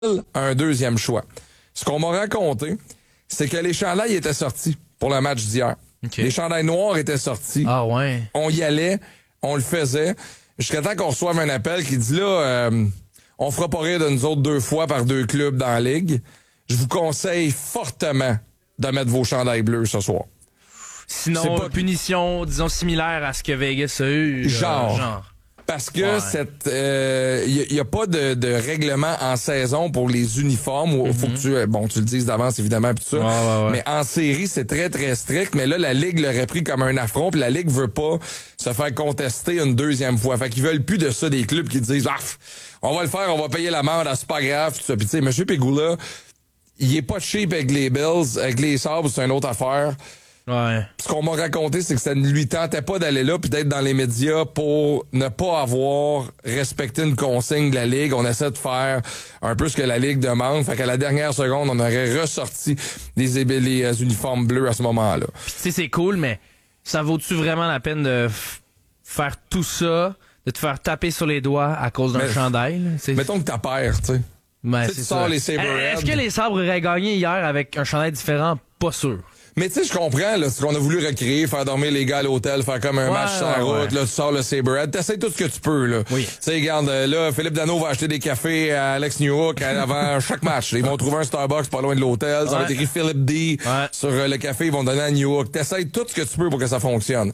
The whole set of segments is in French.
un deuxième choix. Ce qu'on m'a raconté, c'est que les chandails étaient sortis pour le match d'hier. Okay. Les chandails noirs étaient sortis. Ah ouais. On y allait, on le faisait, jusqu'à temps qu'on reçoive un appel qui dit là, on fera pas rire de nous autres 2 fois par 2 clubs dans la ligue. Je vous conseille fortement de mettre vos chandails bleus ce soir. Sinon, pas... punition, disons, similaire à ce que Vegas a eu. Genre. Parce que y a pas de règlement en saison pour les uniformes. Où faut que tu le dises d'avance, évidemment, pis tout ça. Ouais. Mais en série, c'est très, très strict. Mais là, la Ligue l'aurait pris comme un affront. Puis la Ligue veut pas se faire contester une deuxième fois. Fait qu'ils veulent plus de ça, des clubs qui disent on va le faire, on va payer l'amende, c'est pas grave, tout ça. Puis tu sais, M. Pegula, il est pas cheap avec les Bills. Avec les Sabres, c'est une autre affaire. Ouais. Ce qu'on m'a raconté, c'est que ça ne lui tentait pas d'aller là puis d'être dans les médias pour ne pas avoir respecté une consigne de la Ligue. On essaie de faire un peu ce que la Ligue demande. Fait qu'à la dernière seconde, on aurait ressorti les uniformes bleus à ce moment-là. Puis tu sais, c'est cool, mais ça vaut-tu vraiment la peine de faire tout ça, de te faire taper sur les doigts à cause d'un chandail? Mettons que t'as peur, tu sais. Ben, tu sors les Saberheads. Est-ce que les Sabres auraient gagné hier avec un chandail différent? Pas sûr. Mais tu sais, je comprends, là, ce qu'on a voulu recréer, faire dormir les gars à l'hôtel, faire comme un match sans route, là, tu sors le Saberhead, t'essayes tout ce que tu peux, là. Oui. Tu sais, regarde, là, Philippe Danault va acheter des cafés à Alex Newhook avant chaque match. Ils vont trouver un Starbucks pas loin de l'hôtel, ça va être écrit Philippe D sur le café, ils vont donner à Newhook. T'essayes tout ce que tu peux pour que ça fonctionne.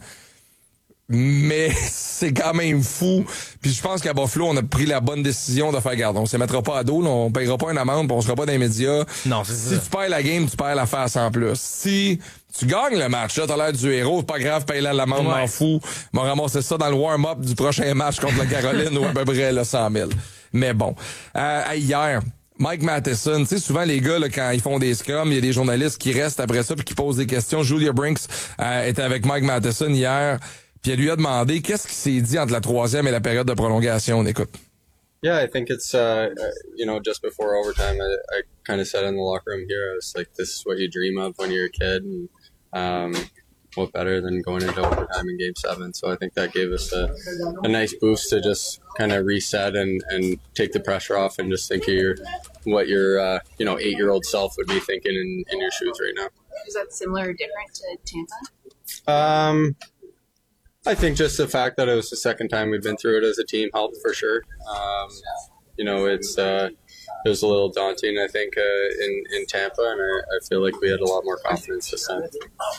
Mais c'est quand même fou. Puis je pense qu'à Buffalo, on a pris la bonne décision de faire garde. On se mettra pas à dos, là, on payera pas une amende, puis on sera pas dans les médias. Non, c'est ça. Si tu perds la game, tu perds la face en plus. Si tu gagnes le match, là, t'as l'air du héros, c'est pas grave, paye l'amende, m'en fous. M'en ramasser ça dans le warm-up du prochain match contre la Caroline ou à peu près là, 100 000. Mais bon. Hier, Mike Matheson, tu sais, souvent les gars, là, quand ils font des scrums, il y a des journalistes qui restent après ça puis qui posent des questions. Julia Brinks était avec Mike Matheson hier. Puis elle lui a demandé qu'est-ce qui s'est dit entre la 3e et la période de prolongation. On écoute. Yeah, I think it's, just before overtime, I kind of said in the locker room here, I was like, this is what you dream of when you're a kid. And what better than going into overtime in Game 7? So I think that gave us a nice boost to just kind of reset and take the pressure off and just think of what your 8-year-old self would be thinking in your shoes right now. Is that similar or different to Tampa? I think just the fact that it was the second time we've been through it as a team helped for sure. It was a little daunting, I think, in Tampa, and I feel like we had a lot more confidence this time.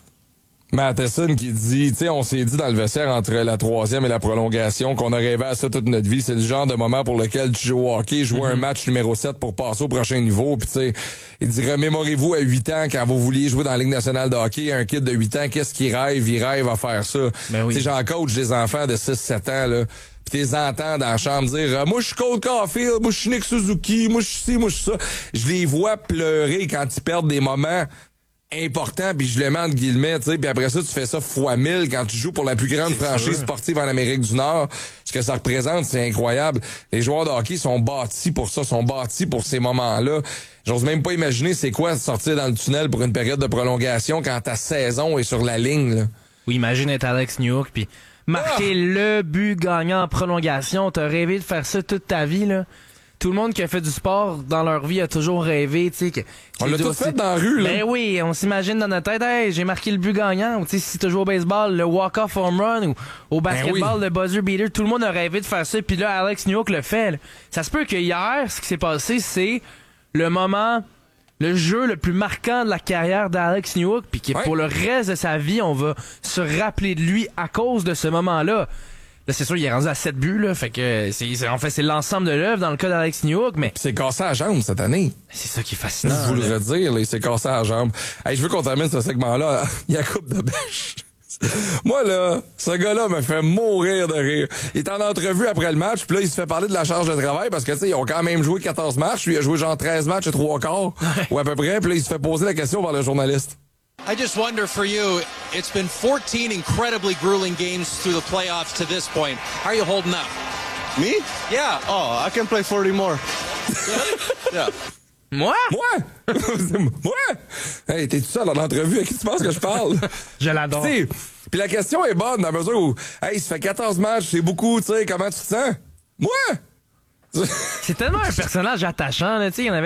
Matheson qui dit, tu sais, on s'est dit dans le vestiaire entre la 3e et la prolongation qu'on a rêvé à ça toute notre vie. C'est le genre de moment pour lequel tu joues au hockey, jouer un match numéro 7 pour passer au prochain niveau. Puis tu sais, il dit, remémorez-vous à 8 ans quand vous vouliez jouer dans la Ligue nationale de hockey, un kid de 8 ans, qu'est-ce qu'il rêve? Il rêve à faire ça. Ben oui. Tu sais, j'en coach des enfants de 6-7 ans, là. Puis t'es entends dans la chambre dire, moi je suis Cole Caulfield, moi je suis Nick Suzuki, moi je suis ci, moi je suis ça. Je les vois pleurer quand ils perdent des moments important, puis je le mets entre guillemets, tu sais, puis après ça, tu fais ça fois 1000 quand tu joues pour la plus grande franchise sportive en Amérique du Nord. Ce que ça représente, c'est incroyable. Les joueurs de hockey sont bâtis pour ça, sont bâtis pour ces moments-là. J'ose même pas imaginer c'est quoi sortir dans le tunnel pour une période de prolongation quand ta saison est sur la ligne, là. Oui, imagine être Alex Newhook, puis marquer le but gagnant en prolongation. T'as rêvé de faire ça toute ta vie, là. Tout le monde qui a fait du sport dans leur vie a toujours rêvé, tu sais. On l'a tout fait dans la rue, là. Ben oui, on s'imagine dans notre tête, hey, j'ai marqué le but gagnant. Ou tu sais, si tu joues au baseball, le walk-off home run, ou au basketball, le buzzer beater, tout le monde a rêvé de faire ça. Puis là, Alex Newhook le fait, là. Ça se peut que hier, ce qui s'est passé, c'est le moment, le jeu le plus marquant de la carrière d'Alex Newhook, puis qui pour le reste de sa vie, on va se rappeler de lui à cause de ce moment-là. Là, c'est sûr, il est rendu à 7 buts, là. Fait que, c'est l'ensemble de l'œuvre dans le cas d'Alex Newhook, mais. Pis c'est cassé à la jambe cette année. C'est ça qui est fascinant. Je vous le redire, là, il s'est cassé à la jambe. Hey, je veux qu'on termine ce segment-là. Il y a coupe de bêche. Moi, là, ce gars-là me fait mourir de rire. Il est en entrevue après le match, puis là, il se fait parler de la charge de travail parce que, tu sais, ils ont quand même joué 14 matchs. Lui, il a joué genre 13 matchs et 3 quarts, ou à peu près, puis là, il se fait poser la question par le journaliste. I just wonder for you, it's been 14 incredibly grueling games through the playoffs to this point. How are you holding up? Me? Yeah. Oh, I can play 40 more. Yeah. Moi? Moi? Hey, t'es tout seul dans l'entrevue, à qui tu penses que je parle? Je l'adore. Puis la question est bonne dans la mesure où, hey, ça fait 14 matchs, c'est beaucoup, tu sais, comment tu te sens? Moi? C'est tellement un personnage attachant, là, tu sais. Il y en avait